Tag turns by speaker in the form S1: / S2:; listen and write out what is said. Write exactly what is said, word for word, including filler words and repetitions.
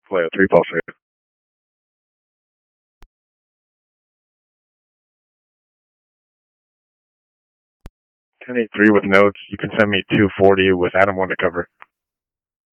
S1: Play a three pulse. ten eighty-three with notes. You can send me two forty with Adam one to cover.